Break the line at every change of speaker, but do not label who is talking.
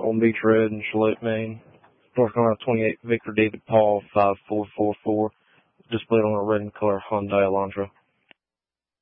on Beach Road in Charlotte, Maine. North Carolina 28 Victor David Paul 5444. Displayed on a red and color Hyundai Elantra.